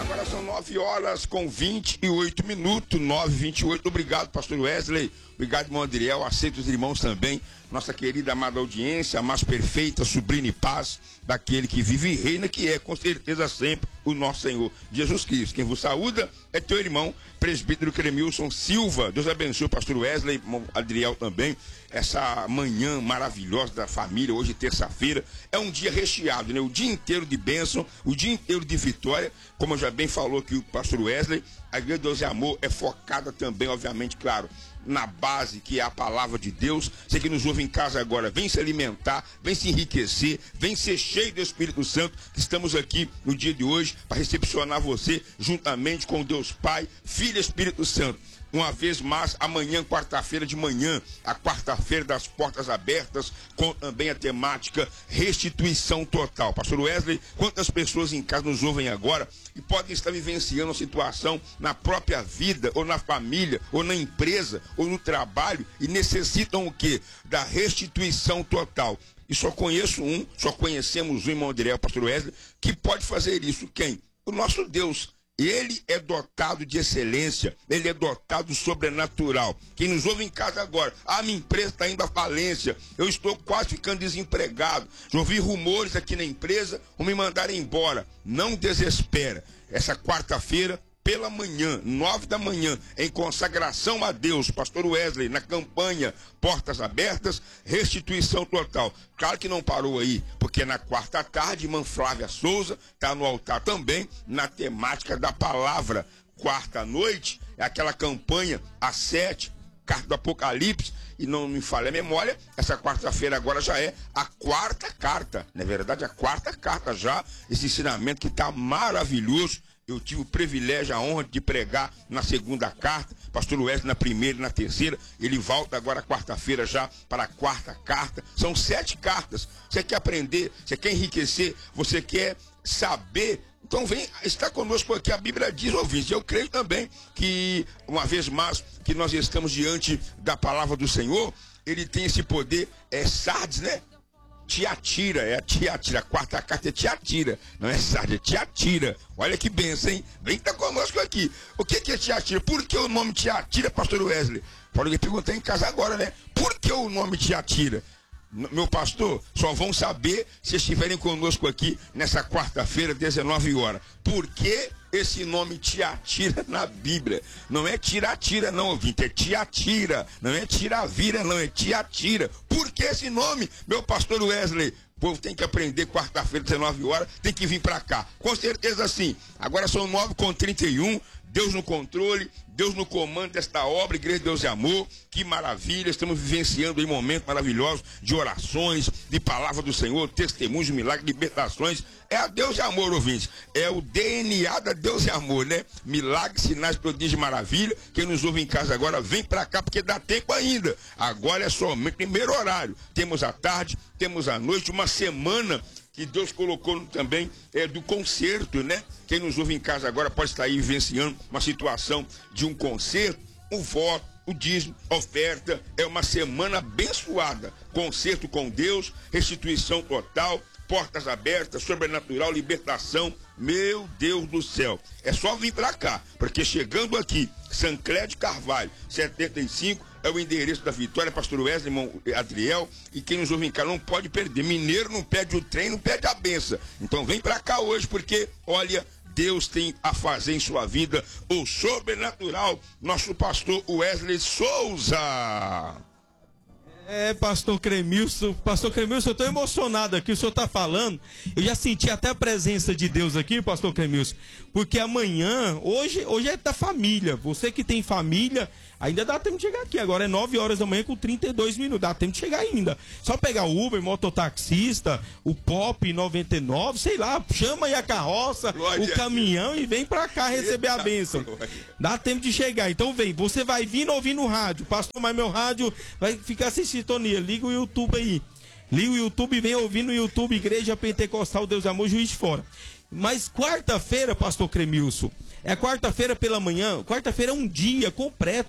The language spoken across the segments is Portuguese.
Agora são 9h28, 9h28. Obrigado, pastor Wesley. Obrigado, irmão Adriel. Aceito os irmãos também. Nossa querida amada audiência, a mais perfeita, sublime e paz daquele que vive e reina, que é, com certeza, sempre o nosso Senhor Jesus Cristo. Quem vos saúda é teu irmão, presbítero Cremilson Silva. Deus abençoe o pastor Wesley, irmão Adriel também. Essa manhã maravilhosa da família, hoje terça-feira, é um dia recheado, né? O dia inteiro de bênção, o dia inteiro de vitória, como já bem falou aqui o pastor Wesley. A Igreja de Deus e Amor é focada também, obviamente, claro, na base que é a palavra de Deus. Você que nos ouve em casa agora, vem se alimentar, vem se enriquecer, vem ser cheio do Espírito Santo, que estamos aqui no dia de hoje para recepcionar você juntamente com Deus Pai, Filho e Espírito Santo. Uma vez mais, amanhã, quarta-feira de manhã, a quarta-feira das portas abertas, com também a temática restituição total. Pastor Wesley, quantas pessoas em casa nos ouvem agora e podem estar vivenciando uma situação na própria vida, ou na família, ou na empresa, ou no trabalho, e necessitam o quê? Da restituição total. E só conhecemos um, irmão Adriel, pastor Wesley, que pode fazer isso. Quem? O nosso Deus. Ele é dotado de excelência, ele é dotado do sobrenatural. Quem nos ouve em casa agora, minha empresa está indo à falência, eu estou quase ficando desempregado, já ouvi rumores aqui na empresa, vão me mandar embora. Não desespera. Essa quarta-feira, pela manhã, 9 da manhã, em consagração a Deus, pastor Wesley, na campanha Portas Abertas, restituição total. Claro que não parou aí, porque na quarta tarde, irmã Flávia Souza está no altar também, na temática da palavra. Quarta noite, é aquela campanha às 7, carta do Apocalipse, e não me falha a memória, essa quarta-feira agora já é a quarta carta, não é verdade? A quarta carta já, esse ensinamento que está maravilhoso. Eu tive o privilégio, a honra de pregar na segunda carta, pastor Wesley na primeira e na terceira. Ele volta agora quarta-feira já para a quarta carta. São 7 cartas. Você quer aprender, você quer enriquecer, você quer saber. Então vem, está conosco aqui. A Bíblia diz, ouvintes, eu creio também que, uma vez mais, que nós estamos diante da palavra do Senhor. Ele tem esse poder, Sardes, né? Tiatira, é a Tiatira, a quarta carta é Tiatira, não é Sardes, é Tiatira. Olha que benção, hein? Vem estar conosco aqui. O que é Tiatira? Por que o nome Tiatira, pastor Wesley? Pode perguntar em casa agora, né? Por que o nome Tiatira? Meu pastor, só vão saber se estiverem conosco aqui nessa quarta-feira, 19 horas. Por que esse nome Tiatira na Bíblia? Não é Tiratira não, ouvinte, é Tiatira. Não é Tiravira não, é Tiatira. Por que esse nome, meu pastor Wesley? O povo tem que aprender quarta-feira, 19 horas, tem que vir para cá. Com certeza sim. Agora são 9h31, Deus no controle, Deus no comando desta obra, Igreja de Deus e Amor. Que maravilha, estamos vivenciando aí momentos maravilhosos de orações, de palavra do Senhor, testemunhos, milagres, libertações. É a Deus e Amor, ouvintes. É o DNA da Deus e Amor, né? Milagres, sinais, prodígios e maravilha. Quem nos ouve em casa agora, vem pra cá, porque dá tempo ainda. Agora é somente primeiro horário. Temos a tarde, temos a noite, uma semana que Deus colocou também do concerto, né? Quem nos ouve em casa agora pode estar aí vivenciando uma situação de um concerto, um voto, o dízimo, oferta. É uma semana abençoada. Concerto com Deus, restituição total, portas abertas, sobrenatural, libertação. Meu Deus do céu. É só vir pra cá, porque chegando aqui, Sancler de Carvalho, 75, é o endereço da vitória, pastor Wesley, irmão Adriel, e quem nos ouve em casa não pode perder. Mineiro não perde o trem, não perde a benção. Então vem pra cá hoje, porque, olha, Deus tem a fazer em sua vida o sobrenatural. Nosso pastor Wesley Souza. Pastor Cremilson, eu tô emocionado aqui, o senhor tá falando, eu já senti até a presença de Deus aqui, pastor Cremilson, porque amanhã, hoje é da família, você que tem família, ainda dá tempo de chegar aqui, agora é 9 horas da manhã com 32 minutos, dá tempo de chegar ainda, só pegar o Uber, mototaxista, o Pop 99, sei lá, chama aí a carroça, o caminhão e vem pra cá receber a bênção, dá tempo de chegar, então vem, você vai vindo ouvindo o rádio, pastor, mas meu rádio vai ficar sem sintonia, liga o YouTube aí, liga o YouTube, vem ouvindo o YouTube, Igreja Pentecostal Deus Amor, Juiz de Fora. Mas quarta-feira, pastor Cremilson, é quarta-feira pela manhã, quarta-feira é um dia completo.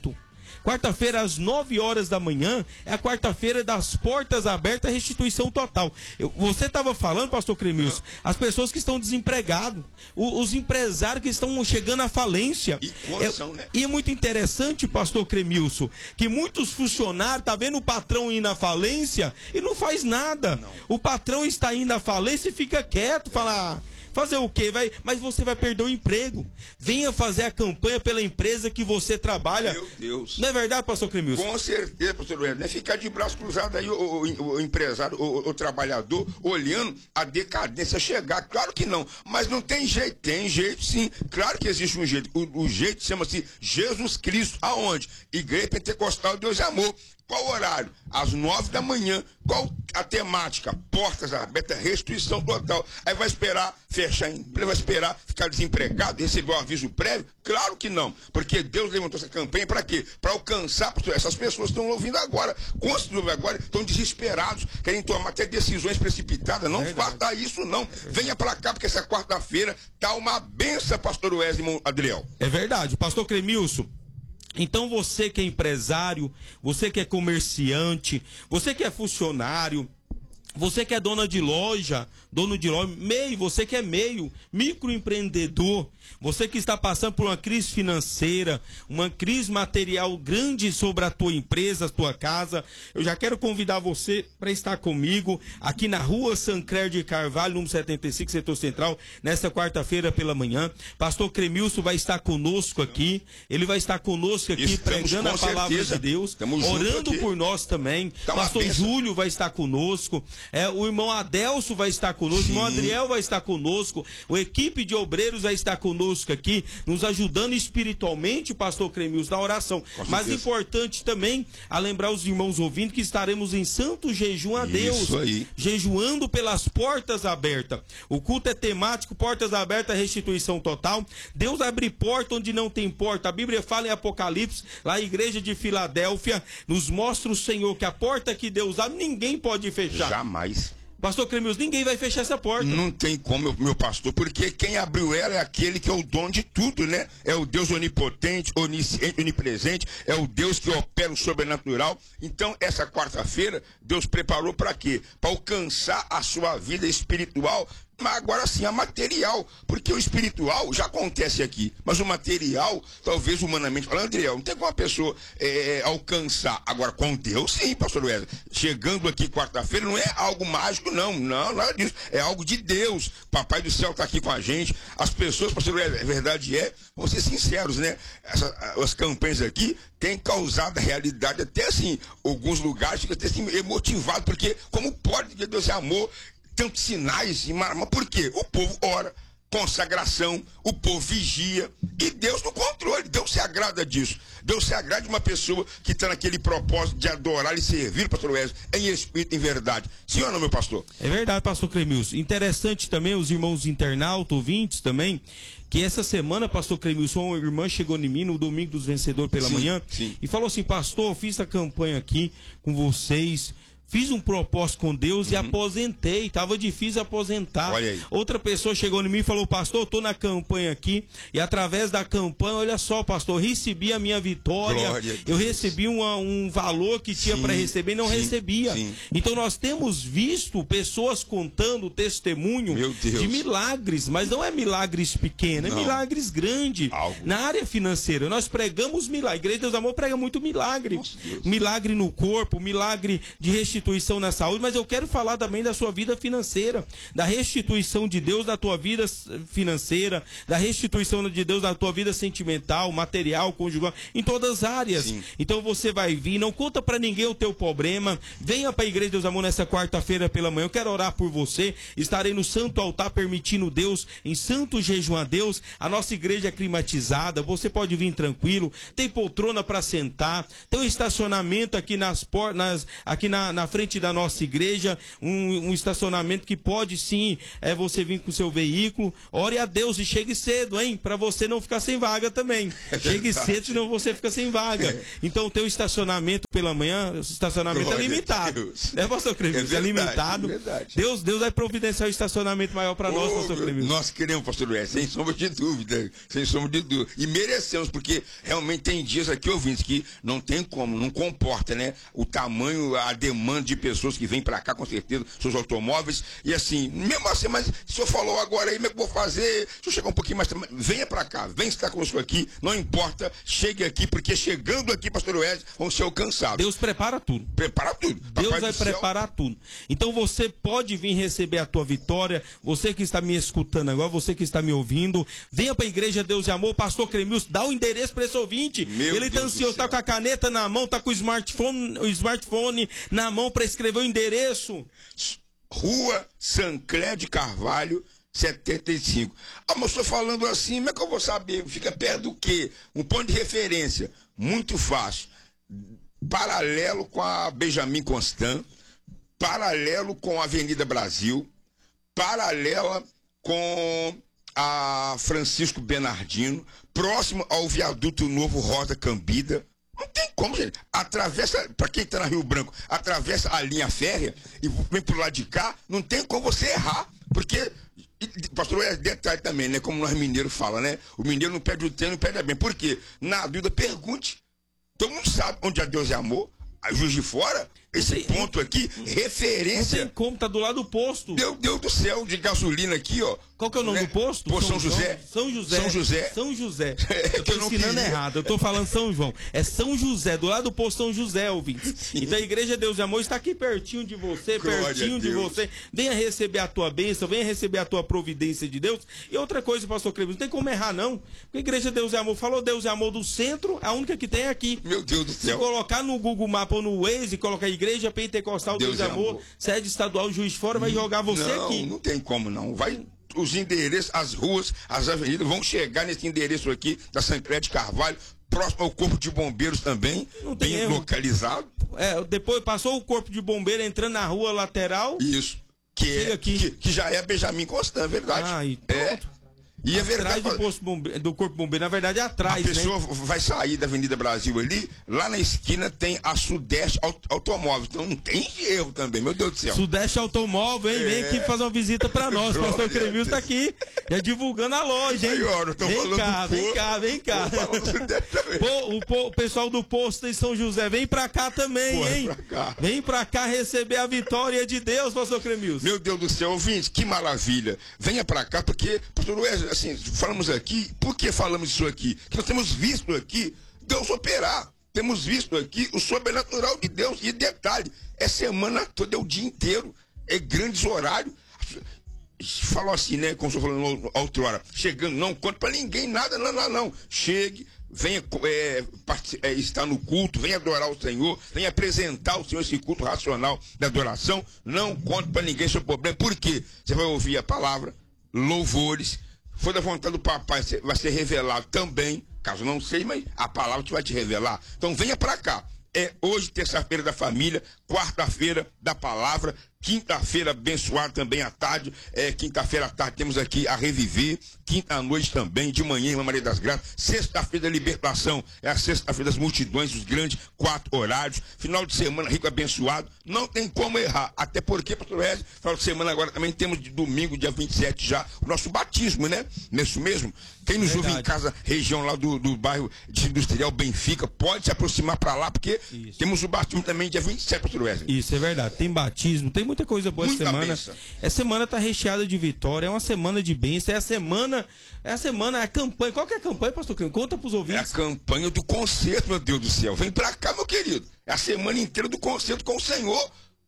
Quarta-feira, às 9 horas da manhã, é a quarta-feira das portas abertas, restituição total. Você estava falando, pastor Cremilson, as pessoas que estão desempregadas, os empresários que estão chegando à falência. E condição, né? E é muito interessante, pastor Cremilson, que muitos funcionários tá vendo o patrão indo à falência e não faz nada. Não. O patrão está indo à falência e fica quieto, fala... Fazer o quê? Mas você vai perder o emprego. Venha fazer a campanha pela empresa que você trabalha. Meu Deus. Não é verdade, pastor Cremilson? Com certeza, pastor Wesley. Não é ficar de braço cruzado aí o empresário, o trabalhador, olhando a decadência chegar. Claro que não. Mas não tem jeito. Tem jeito sim. Claro que existe um jeito. O jeito chama-se Jesus Cristo. Aonde? Igreja Pentecostal Deus e Amor. Qual o horário? Às 9 da manhã. Qual a temática? Portas abertas, restituição total. Aí vai esperar fechar emprego, vai esperar ficar desempregado, receber um aviso prévio? Claro que não. Porque Deus levantou essa campanha para quê? Para alcançar essas pessoas que estão ouvindo agora. Agora estão desesperados, querem tomar até decisões precipitadas. Não faça isso, não. Venha para cá, porque essa quarta-feira tá uma benção, pastor Wesley Adriel. É verdade. Pastor Cremilson, então você que é empresário, você que é comerciante, você que é funcionário, você que é dono de loja, você que é microempreendedor, você que está passando por uma crise financeira, uma crise material grande sobre a tua empresa, a tua casa, eu já quero convidar você para estar comigo aqui na rua Sancler de Carvalho, número 75, setor central, nesta quarta-feira pela manhã. Pastor Cremilson vai estar conosco aqui, ele vai estar conosco aqui pregando a palavra de Deus, orando por nós também. Pastor Júlio vai estar conosco. O irmão Adelso vai estar conosco, o irmão Adriel vai estar conosco, a equipe de obreiros vai estar conosco aqui, nos ajudando espiritualmente, pastor Cremilson, na oração. Mas importante também, a lembrar os irmãos ouvindo, que estaremos em santo jejum a Deus, jejuando pelas portas abertas. O culto é temático, portas abertas, restituição total. Deus abre porta onde não tem porta. A Bíblia fala em Apocalipse, lá a igreja de Filadélfia, nos mostra o Senhor que a porta que Deus abre, ninguém pode fechar. Jamais. Pastor Cremilson, ninguém vai fechar essa porta. Não tem como, meu pastor, porque quem abriu ela é aquele que é o dono de tudo, né? É o Deus onipotente, onisciente, onipresente, é o Deus que opera o sobrenatural. Então, essa quarta-feira, Deus preparou para quê? Para alcançar a sua vida espiritual, mas agora sim, a material, porque o espiritual já acontece aqui, mas o material, talvez humanamente falando, Adriel, não tem como a pessoa alcançar. Agora, com Deus, sim, pastor Wesley. Chegando aqui quarta-feira não é algo mágico, não, nada disso. É algo de Deus. Papai do céu está aqui com a gente. As pessoas, pastor Wesley, a verdade vamos ser sinceros, né? As campanhas aqui têm causado a realidade, até assim, alguns lugares ficam até assim, emotivados, porque como pode que Deus é amor, tantos sinais, mas por quê? O povo ora, consagração, o povo vigia, e Deus no controle. Deus se agrada disso. Deus se agrada de uma pessoa que está naquele propósito de adorar e servir, pastor Wesley, em espírito e em verdade. Sim ou não, meu pastor? É verdade, pastor Cremilson. Interessante também, os irmãos internautas, ouvintes também, que essa semana, pastor Cremilson, uma irmã chegou em mim no Domingo dos Vencedores pela manhã e falou assim: pastor, eu fiz a campanha aqui com vocês, fiz um propósito com Deus e aposentei. Tava difícil aposentar. Olha aí. Outra pessoa chegou em mim e falou: pastor, eu tô na campanha aqui e através da campanha, olha só, pastor, recebi a minha vitória. Eu recebi um valor que tinha para receber e não recebia. Então nós temos visto pessoas contando testemunho de milagres, mas não é milagres pequenos, é milagres grandes. Na área financeira, nós pregamos milagres. A Igreja de Deus Amor prega muito milagre. Milagre no corpo, milagre de restituição na saúde, mas eu quero falar também da sua vida financeira, da restituição de Deus na tua vida financeira, da restituição de Deus na tua vida sentimental, material, conjugal, em todas as áreas. Então você vai vir, não conta pra ninguém o teu problema, venha pra Igreja de Deus Amor nessa quarta-feira pela manhã, eu quero orar por você, estarei no santo altar permitindo Deus, em santo jejum a Deus. A nossa igreja é climatizada, você pode vir tranquilo, tem poltrona para sentar, tem um estacionamento aqui nas portas, aqui na na frente da nossa igreja, um estacionamento que pode sim, você vir com o seu veículo. Ore a Deus e chegue cedo, hein? Para você não ficar sem vaga também. Chegue cedo, senão você fica sem vaga. Então tem o estacionamento pela manhã, o estacionamento é limitado. Pastor Cremilson? É limitado. Deus vai providenciar o estacionamento maior para nós, pastor Cremilson. Nós queremos, pastor Luiz, sem sombra de dúvida. Sem sombra de dúvida. E merecemos, porque realmente tem dias aqui, ouvintes, que não tem como, não comporta, né? O tamanho, a demanda de pessoas que vêm para cá, com certeza, seus automóveis. E assim, mesmo assim, mas o senhor falou agora aí, como é que eu vou fazer? Se eu chegar um pouquinho mais, venha para cá, vem estar conosco aqui, não importa, chegue aqui, porque chegando aqui, pastor Luiz, vão ser alcançados. Deus prepara tudo. Prepara tudo. Deus vai preparar tudo. Então você pode vir receber a tua vitória, você que está me escutando agora, você que está me ouvindo, venha para a Igreja Deus e Amor, pastor Cremilson, dá o endereço para esse ouvinte. Ele está ansioso, está com a caneta na mão, está com o smartphone na mão para escrever o endereço. Rua Sancler de Carvalho, 75. Ah, mas estou falando assim, como é que eu vou saber? Fica perto do quê? Um ponto de referência, muito fácil. Paralelo com a Benjamin Constant, paralelo com a Avenida Brasil, paralela com a Francisco Bernardino, próximo ao viaduto Novo Rosa Cambida. Não tem como, gente. Atravessa, para quem está na Rio Branco, atravessa a linha férrea e vem pro lado de cá, não tem como você errar, porque, pastor, é detalhe também, né? Como nós mineiros falam, né? O mineiro não perde o trem, não perde a bem. Por quê? Na dúvida, pergunte. Todo mundo sabe onde é Deus e Amor. A Juiz de Fora, esse ponto aqui, referência. Não tem como, tá do lado do posto. Meu Deus do céu, de gasolina aqui, ó. Qual que é o nome do posto? Posto São José. São José. São José. São José. Eu tô ensinando errado, eu tô falando São João. É São José, do lado do posto São José, ouvintes. Então a Igreja Deus e Amor está aqui pertinho de você, pertinho de você. Venha receber a tua bênção, venha receber a tua providência de Deus. E outra coisa, pastor Cremilson, não tem como errar, não. Porque a Igreja Deus e Amor falou Deus e Amor do centro, a única que tem aqui. Meu Deus do céu. Se colocar no Google Maps ou no Waze e colocar Igreja Pentecostal Deus e Amor, sede estadual Juiz de Fora, vai jogar você aqui. Não tem como, não. Vai. Os endereços, as ruas, as avenidas vão chegar nesse endereço aqui da Sancler de Carvalho, próximo ao Corpo de Bombeiros também, não tem bem erro. Localizado. Depois passou o Corpo de Bombeiro entrando na rua lateral. Isso. Que já é Benjamin Constant, é verdade. Ah, e pronto. E é verdade. Do Corpo Bombeiro, na verdade, é atrás. A pessoa vai sair da Avenida Brasil ali, lá na esquina tem a Sudeste Automóvel. Então não tem erro também, meu Deus do céu. Sudeste Automóvel, hein? Vem aqui fazer uma visita pra nós. O pastor Cremilson está aqui, já divulgando a loja, hein? Vem cá. O pessoal do posto em São José, vem pra cá também, hein? Vem pra cá receber a vitória de Deus, pastor Cremilson. Meu Deus do céu, ouvintes, que maravilha. Venha pra cá, porque, pastor Luiz, assim, falamos aqui, por que falamos isso aqui? Que nós temos visto aqui Deus operar, temos visto aqui o sobrenatural de Deus, e detalhe, é semana toda, é o dia inteiro, é grandes horários. Falou assim, né, como o senhor falou outra hora, chegando, não conta pra ninguém nada, não, chegue, venha estar no culto, venha adorar o Senhor, venha apresentar ao Senhor esse culto racional da adoração, não conte pra ninguém seu problema, por quê? Você vai ouvir a palavra, louvores, foi da vontade do papai, vai ser revelado também, caso não sei, mas a palavra te vai te revelar. Então venha pra cá. É hoje, terça-feira da família, quarta-feira da palavra, quinta-feira abençoada também à tarde, quinta-feira à tarde temos aqui a Reviver, quinta-noite também, de manhã, Irmã Maria das Graças, sexta-feira da libertação, é a sexta-feira das multidões, os grandes 4 horários, final de semana rico abençoado, não tem como errar, até porque, pastor Luiz, final de semana agora também temos de domingo, dia 27 já, o nosso batismo, né? Nisso mesmo, quem nos ouve em casa, região lá do bairro de Industrial Benfica, pode se aproximar para lá, porque temos o batismo também dia 27, pastor Luiz. Isso, é verdade, tem batismo, tem muita coisa boa essa semana. Benção. Essa semana tá recheada de vitória, é uma semana de bênção, é a campanha. Qual que é a campanha, pastor Cremilson? Conta pros ouvintes. É a campanha do concerto, meu Deus do céu. Vem pra cá, meu querido. É a semana inteira do concerto com o Senhor.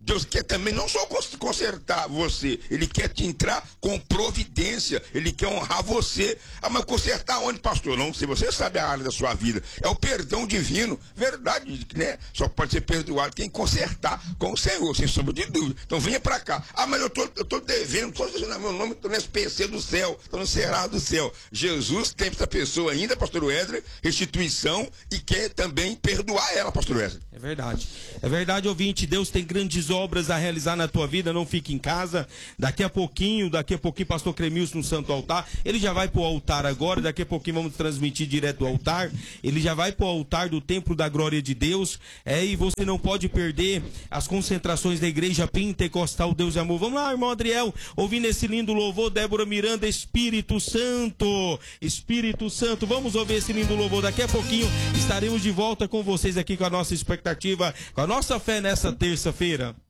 Deus quer também não só consertar você, Ele quer te entrar com providência, Ele quer honrar você. Ah, mas consertar onde, pastor? Não sei, você sabe a área da sua vida. É o perdão divino, verdade, né? Só pode ser perdoado quem consertar com o Senhor, sem sombra de dúvida. Então venha pra cá. Ah, mas eu tô devendo, estou deixando meu nome, estou no SPC do céu, estou no Cerrado do céu. Jesus tem essa pessoa ainda, pastor Wesley, restituição, e quer também perdoar ela, pastor Wesley. É verdade, ouvinte. Deus tem grandes obras a realizar na tua vida. Não fique em casa. Daqui a pouquinho, pastor Cremilson no Santo Altar. Ele já vai pro altar agora. Daqui a pouquinho vamos transmitir direto do altar. Ele já vai pro altar do Templo da Glória de Deus. E você não pode perder as concentrações da Igreja Pentecostal Deus e Amor. Vamos lá, irmão Adriel, ouvindo esse lindo louvor. Débora Miranda, Espírito Santo. Espírito Santo. Vamos ouvir esse lindo louvor. Daqui a pouquinho estaremos de volta com vocês aqui com a nossa expectativa, com a nossa fé nessa terça-feira.